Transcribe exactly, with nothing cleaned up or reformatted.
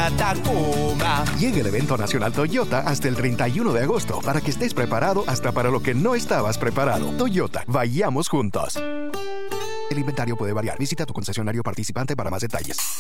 una Tacoma. Llega el evento nacional Toyota hasta el treinta y uno de agosto para que estés preparado hasta para lo que no estabas preparado. Toyota, vayamos juntos. El inventario puede variar. Visita tu concesionario participante para más detalles.